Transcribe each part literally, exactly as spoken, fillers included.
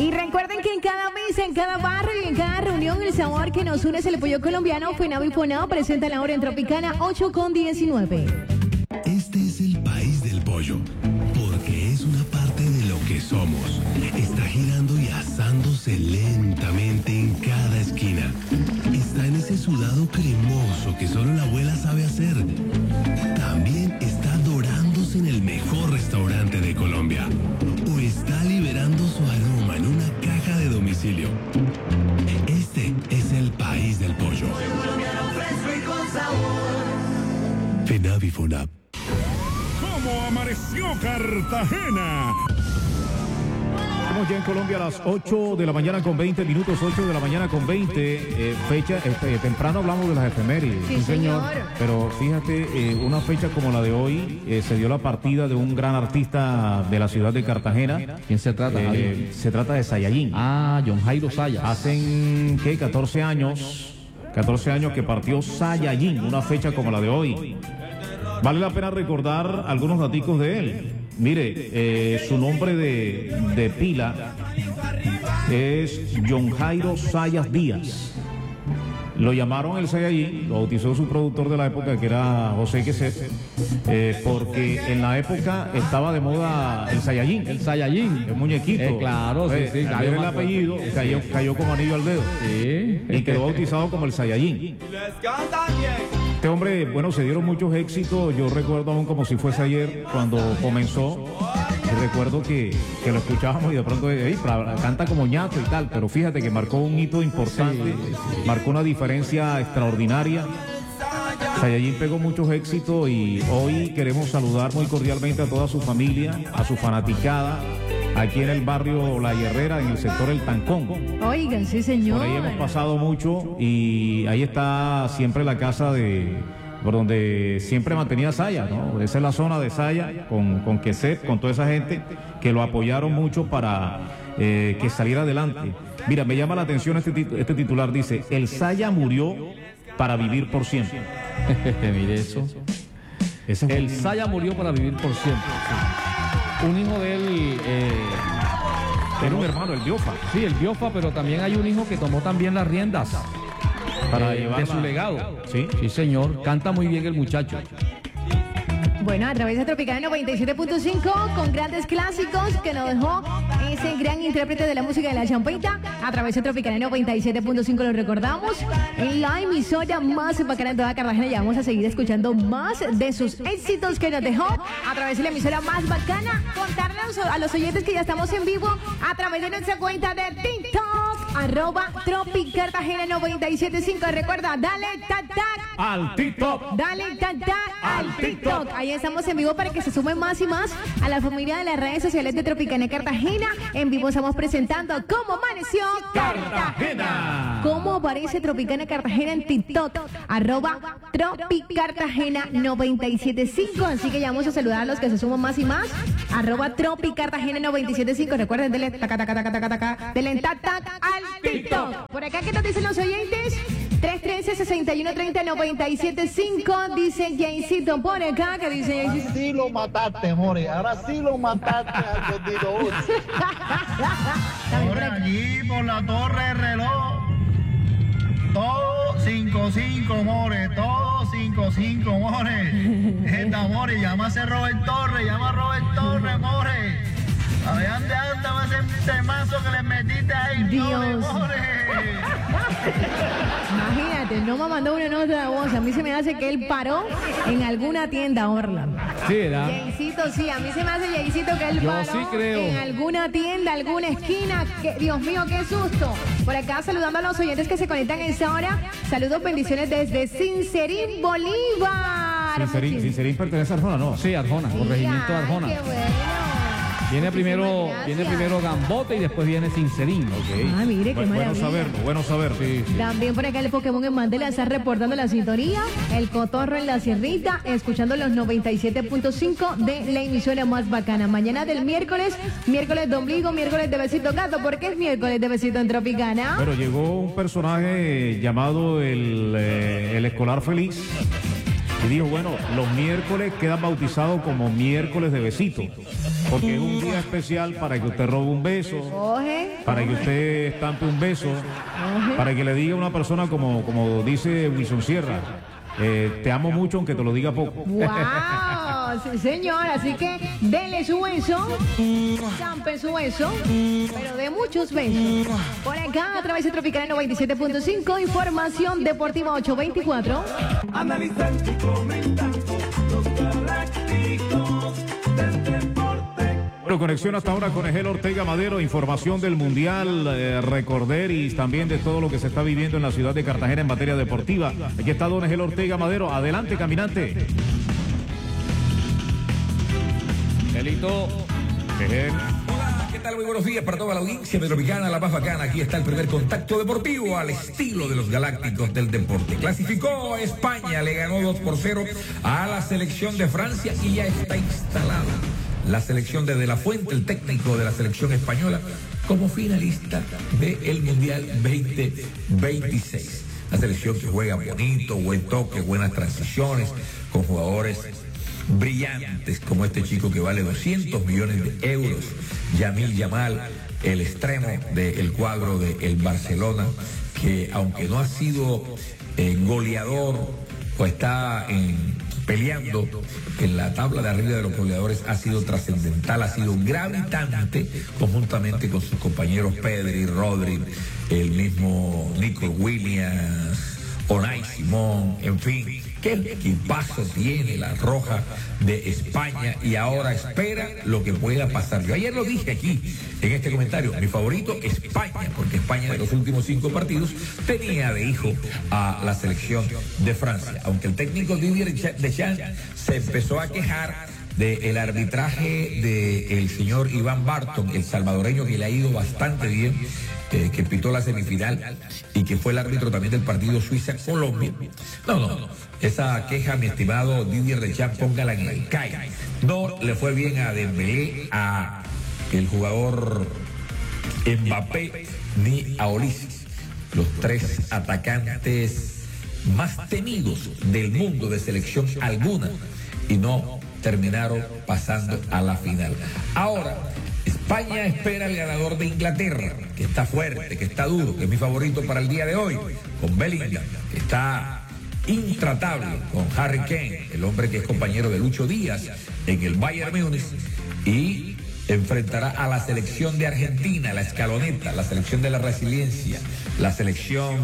Y recuerden que en cada mesa, en cada barrio y en cada reunión, el sabor que nos une es el pollo colombiano. Fenavi Fonao presenta la hora en Tropicana ocho con diecinueve. Este es el país del pollo, porque es una parte de lo que somos. Está girando y asándose lentamente en cada esquina. Está en ese sudado cremoso que solo la abuela sabe hacer. También está dorándose en el mejor restaurante de Colombia. O está liberando su aroma en una caja de domicilio. Este es el país del pollo. Fenavi Fonao. ¿Cómo amaneció Cartagena? Estamos ya en Colombia a las ocho de la mañana con veinte minutos, ocho de la mañana con veinte, eh, fecha, este, temprano hablamos de las efemérides. Sí, señor. Pero fíjate, eh, una fecha como la de hoy, eh, se dio la partida de un gran artista de la ciudad de Cartagena. ¿Quién se trata? Eh, se trata de Sayayín. Ah, John Jairo Sayas. Hacen, ¿qué? catorce años, catorce años que partió Sayayín, una fecha como la de hoy. Vale la pena recordar algunos daticos de él. Mire, eh, su nombre de, de pila es John Jairo Sayas Díaz. Lo llamaron el Sayayín, lo bautizó su productor de la época, que era José Queset, eh, porque en la época estaba de moda el Sayayín. El Sayayín. El muñequito. Eh, claro, sí, eh, sí. Al ver el apellido, cayó, cayó como anillo al dedo. Sí. Y quedó bautizado como el Sayayín. Este hombre, bueno, se dieron muchos éxitos. Yo recuerdo aún como si fuese ayer cuando comenzó. Y recuerdo que, que lo escuchábamos y de pronto hey, canta como ñato y tal. Pero fíjate que marcó un hito importante, sí, sí. Marcó una diferencia extraordinaria. Sayayín pegó muchos éxitos y hoy queremos saludar muy cordialmente a toda su familia, a su fanaticada, aquí en el barrio La Herrera, en el sector El Tancón. Oigan, sí, señor. Por ahí hemos pasado mucho y ahí está siempre la casa de... por donde siempre mantenía Saya, ¿no? Esa es la zona de Saya, con, con Queset, con toda esa gente que lo apoyaron mucho para eh, que saliera adelante. Mira, me llama la atención este, tit este titular, dice, el Saya murió para vivir por siempre. Mire eso. Ese el Saya murió para vivir por siempre. Sí. Un hijo de él... Eh, era un hermano, el Biofa. Sí, el Biofa, pero también hay un hijo que tomó también las riendas para eh, de su legado. Sí, sí, señor. Canta muy bien el muchacho. Bueno, a través de Tropicana noventa y siete punto cinco, con grandes clásicos que nos dejó ese gran intérprete de la música de la champeta. A través de Tropicana noventa y siete punto cinco lo recordamos. En la emisora más bacana en toda Cartagena, ya vamos a seguir escuchando más de sus éxitos que nos dejó a través de la emisora más bacana. Contarnos a los oyentes que ya estamos en vivo a través de nuestra cuenta de TikTok, arroba Tropi Cartagena noventa y siete punto cinco. Recuerda, dale tac tac al TikTok. Dale tac tac al TikTok. Ahí estamos en vivo para que se sumen más y más a la familia de las redes sociales de Tropicana Cartagena. En vivo estamos presentando cómo amaneció Cartagena. Cómo aparece Tropicana Cartagena en TikTok, arroba Tropi Cartagena noventa y siete punto cinco. Así que ya vamos a saludar a los que se suman más y más, arroba Tropi Cartagena noventa y siete punto cinco. Recuerden, denle taca taca taca taca taca, denle tac tac al TikTok. Por acá, ¿qué nos dicen los oyentes? tres uno tres, seis uno tres cero, nueve siete cinco, dice Jaycito por acá, que dice Jaycito. Sí lo mataste, more, ahora sí lo mataste al Gordito Uzi. Por allí, por la torre del reloj, todo cinco cinco, more, todo cinco cinco, more. Esta, more, llama a Robert Torres, llama a Robert Torres, more. A ver, ¿dónde anda ese temazo que le metiste ahí? Dios. Imagínate, no me mandó una nota de voz. A mí se me hace que él paró en alguna tienda, Orlando. Sí, ¿verdad? Jaycito, sí, a mí se me hace Jaycito que él Yo paró sí creo. en alguna tienda, alguna esquina. Que, Dios mío, qué susto. Por acá saludando a los oyentes que se conectan en esa hora. Saludos, bendiciones desde Sincerín, Bolívar. Sincerín, Sincerín pertenece a Arjona, ¿no? Sí, Arjona, corregimiento de Arjona. Ay, qué bueno. Viene primero, viene primero Gambote y después viene Sincerín. Okay. Ah, mire, qué bueno, maravilla. bueno saberlo, bueno saberlo. Sí, sí. También por acá el Pokémon en Mandela está reportando la sintonía, el Cotorro en la Sierrita, escuchando los noventa y siete punto cinco de la emisora más bacana. Mañana del miércoles, miércoles de ombligo, miércoles de besito gato. ¿Por qué es miércoles de besito en Tropicana? Pero llegó un personaje llamado el, eh, el Escolar Feliz. Y dijo, bueno, los miércoles quedan bautizados como miércoles de besitos, porque es un día especial para que usted robe un beso, Oje, para que usted estampe un beso, para que le diga a una persona como, como dice Wilson Sierra, eh, te amo mucho aunque te lo diga poco. wow, sí señor, así que dele su beso, zampe su beso, pero de muchos besos. Por acá a través de Tropical noventa y siete punto cinco, información deportiva ocho veinticuatro. Analizan y comentan los galácticos del deporte. Bueno, conexión hasta ahora con Egel Ortega Madero, información del Mundial, eh, recorderis también de todo lo que se está viviendo en la ciudad de Cartagena en materia deportiva. Aquí está don Egel Ortega Madero, adelante caminante. Elito. Egel. Hola, ¿qué tal? Muy buenos días para toda la audiencia metropolitana, la más bacana. Aquí está el primer contacto deportivo al estilo de los galácticos del deporte. Clasificó a España, le ganó dos por cero a la selección de Francia y ya está instalada la selección de De La Fuente, el técnico de la selección española, como finalista del Mundial veinte veintiséis. La selección que juega bonito, buen toque, buenas transiciones, con jugadores brillantes como este chico que vale doscientos millones de euros, Yamil Yamal, el extremo del cuadro del Barcelona, que aunque no ha sido eh, goleador o está en, peleando en la tabla de arriba de los goleadores, ha sido trascendental, ha sido gravitante conjuntamente con sus compañeros Pedri, Rodri, el mismo Nico Williams, Unai Simón, en fin. ¿Qué equipazo tiene la Roja de España? Y ahora espera lo que pueda pasar. Yo ayer lo dije aquí, en este comentario, mi favorito España, porque España de los últimos cinco partidos tenía de hijo a la selección de Francia. Aunque el técnico Didier Deschamps se empezó a quejar del arbitraje del señor Iván Barton, el salvadoreño, que le ha ido bastante bien, eh, que pitó la semifinal y que fue el árbitro también del partido Suiza-Colombia. No, no, no. Esa queja, mi estimado Didier Deschamps, póngala en el C A I. No le fue bien a Dembélé, a el jugador Mbappé, ni a Ulises, los tres atacantes más temidos del mundo de selección alguna, y no terminaron pasando a la final. Ahora, España espera al ganador de Inglaterra, que está fuerte, que está duro, que es mi favorito para el día de hoy, con Bellingham, que está intratable, con Harry Kane, el hombre que es compañero de Lucho Díaz en el Bayern Múnich, y enfrentará a la selección de Argentina, la escaloneta, la selección de la resiliencia, la selección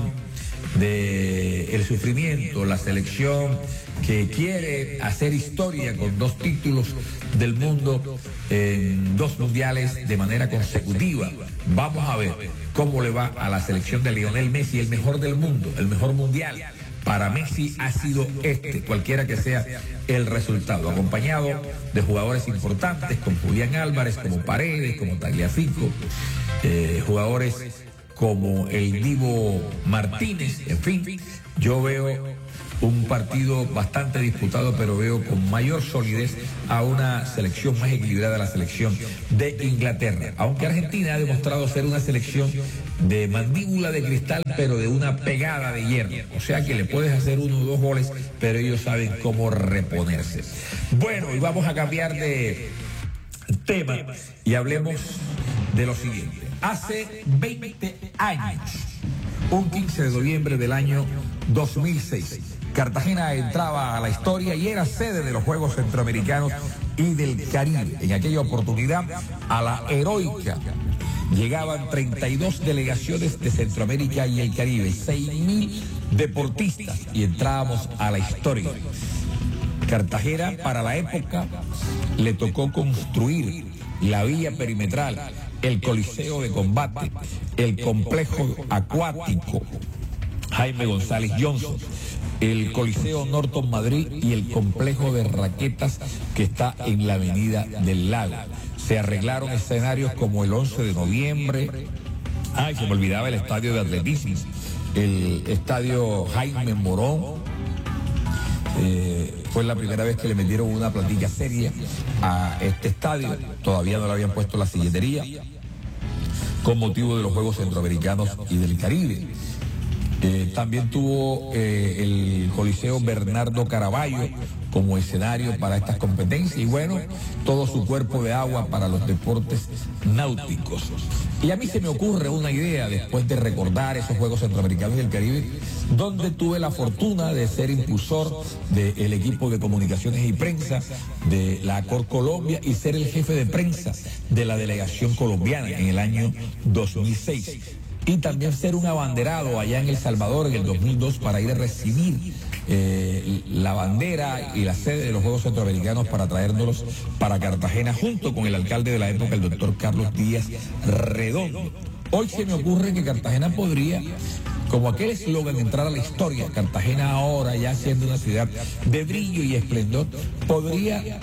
de el sufrimiento, la selección que quiere hacer historia con dos títulos del mundo en dos mundiales de manera consecutiva. Vamos a ver cómo le va a la selección de Lionel Messi, el mejor del mundo, el mejor mundial. Para Messi ha sido este, cualquiera que sea el resultado, acompañado de jugadores importantes como Julián Álvarez, como Paredes, como Tagliafico, eh, jugadores como el Divo Martínez. En fin, yo veo un partido bastante disputado, pero veo con mayor solidez a una selección más equilibrada, la selección de Inglaterra. Aunque Argentina ha demostrado ser una selección de mandíbula de cristal, pero de una pegada de hierro. O sea que le puedes hacer uno o dos goles, pero ellos saben cómo reponerse. Bueno, y vamos a cambiar de tema y hablemos de lo siguiente. Hace veinte años, un quince de noviembre del año dos mil seis, Cartagena entraba a la historia y era sede de los Juegos Centroamericanos y del Caribe. En aquella oportunidad, a la heroica llegaban treinta y dos delegaciones de Centroamérica y el Caribe, seis mil deportistas, y entrábamos a la historia. Cartagena, para la época, le tocó construir la vía perimetral, el Coliseo de Combate, el complejo acuático Jaime González Johnson, el Coliseo Norton Madrid y el complejo de raquetas que está en la Avenida del Lago. Se arreglaron escenarios como el once de noviembre, ay, se me olvidaba el estadio de atletismo, el estadio Jaime Morón. Eh, fue la primera vez que le metieron una plantilla seria a este estadio. Todavía no le habían puesto la silletería con motivo de los Juegos Centroamericanos y del Caribe. Eh, también tuvo eh, el Coliseo Bernardo Caraballo como escenario para estas competencias y bueno, todo su cuerpo de agua para los deportes náuticos. Y a mí se me ocurre una idea después de recordar esos Juegos Centroamericanos del Caribe, donde tuve la fortuna de ser impulsor del equipo de comunicaciones y prensa de la Acor Colombia y ser el jefe de prensa de la delegación colombiana en el año dos mil seis. Y también ser un abanderado allá en El Salvador en el dos mil dos para ir a recibir eh, la bandera y la sede de los Juegos Centroamericanos para traérnoslos para Cartagena junto con el alcalde de la época, el doctor Carlos Díaz Redondo. Hoy se me ocurre que Cartagena podría, como aquel eslogan, entrar a la historia. Cartagena ahora, ya siendo una ciudad de brillo y esplendor, podría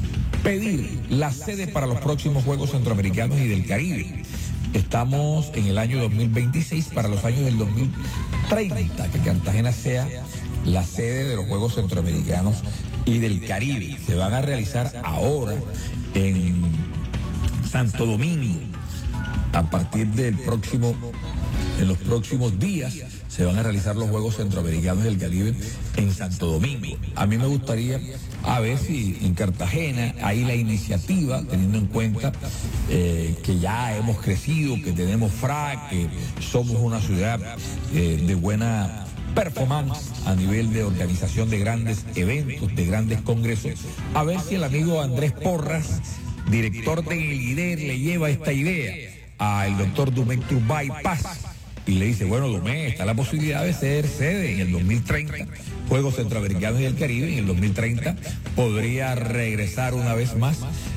pedir la sede para los próximos Juegos Centroamericanos y del Caribe. Estamos en el año dos mil veintiséis, para los años del dos mil treinta, que Cartagena sea la sede de los Juegos Centroamericanos y del Caribe. Se van a realizar ahora en Santo Domingo. A partir del próximo, en los próximos días, se van a realizar los Juegos Centroamericanos del Caribe en Santo Domingo. A mí me gustaría a ver si en Cartagena hay la iniciativa, teniendo en cuenta eh, que ya hemos crecido, que tenemos F R A, que somos una ciudad eh, de buena performance a nivel de organización de grandes eventos, de grandes congresos, a ver si el amigo Andrés Porras, director de I L I D E R, le lleva esta idea al doctor Dumec Turbay Paz y le dice, bueno, Dumec, está la posibilidad de ser sede en el dos mil treinta, Juegos Centroamericanos y del Caribe. En el dos mil treinta podría regresar una vez más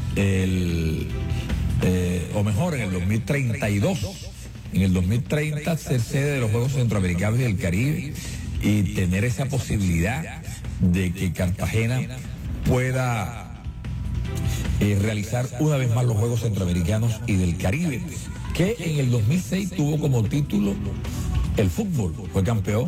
el, eh, o mejor, en el dos mil treinta y dos, en el dos mil treinta ser sede de los Juegos Centroamericanos y del Caribe y tener esa posibilidad de que Cartagena pueda eh, realizar una vez más los Juegos Centroamericanos y del Caribe, que en el dos mil seis tuvo como título el fútbol, fue campeón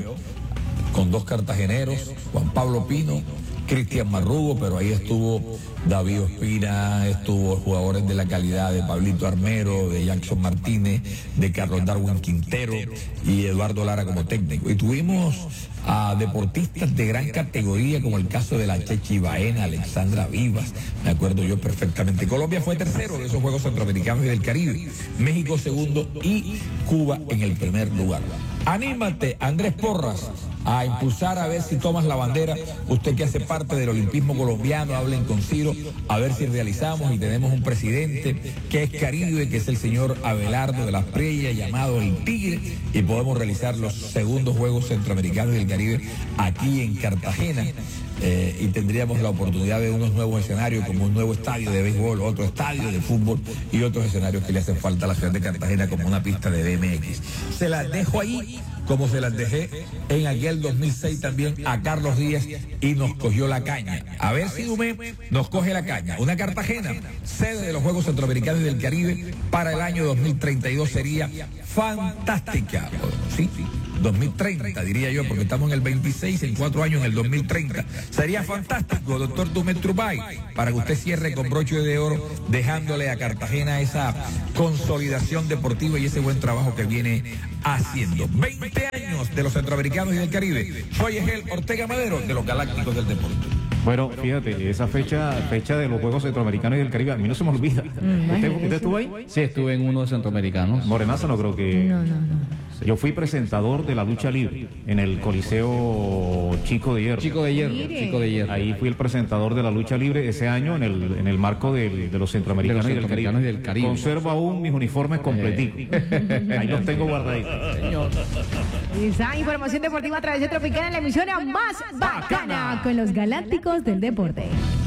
con dos cartageneros, Juan Pablo Pino, Cristian Marrugo, pero ahí estuvo David Ospina, estuvo jugadores de la calidad de Pablito Armero, de Jackson Martínez, de Carlos Darwin Quintero y Eduardo Lara como técnico. Y tuvimos a deportistas de gran categoría, como el caso de la Chechi Baena, Alexandra Vivas, me acuerdo yo perfectamente. Colombia fue tercero de esos Juegos Centroamericanos y del Caribe, México segundo y Cuba en el primer lugar. Anímate, Andrés Porras, a impulsar a ver si tomas la bandera, usted que hace parte del olimpismo colombiano, hablen con Ciro, a ver si realizamos y tenemos un presidente que es caribe, que es el señor Abelardo de las Preyas, llamado el Tigre, y podemos realizar los segundos Juegos Centroamericanos del Caribe aquí en Cartagena. Eh, y tendríamos la oportunidad de unos nuevos escenarios, como un nuevo estadio de béisbol, otro estadio de fútbol y otros escenarios que le hacen falta a la ciudad de Cartagena, como una pista de B M X. Se las dejo ahí, como se las dejé en aquel dos mil seis también a Carlos Díaz y nos cogió la caña. A ver si Dumec nos coge la caña. Una Cartagena, sede de los Juegos Centroamericanos y del Caribe para el año dos mil treinta y dos sería fantástica. Sí, dos mil treinta diría yo, porque estamos en el veintiséis, en cuatro años, en el dos mil treinta. Sería fantástico, doctor Dumec Turbay, para que usted cierre con broche de oro, dejándole a Cartagena esa consolidación deportiva y ese buen trabajo que viene haciendo. veinte años de los Centroamericanos y del Caribe. Soy Egel Ortega Madero, de los Galácticos del Deporte. Bueno, fíjate, esa fecha fecha de los Juegos Centroamericanos y del Caribe, a mí no se me olvida. Mm, ¿Usted, ¿Usted estuvo ahí? Sí, estuve en uno de Centroamericanos. Morenaza no creo que... No, no, no. Yo fui presentador de la lucha libre en el Coliseo Chico de Hierro. Chico de Hierro, Mire. Chico de Hierro. Ahí fui el presentador de la lucha libre ese año en el, en el marco del- de los Centroamericanos, De los y, del Centroamericanos Caribe. y del Caribe. Conservo aún mis uniformes completicos. Ahí los tengo guardaditos. Esa información deportiva a través de Tropicana, la emisora más bacana con los Galácticos del Deporte.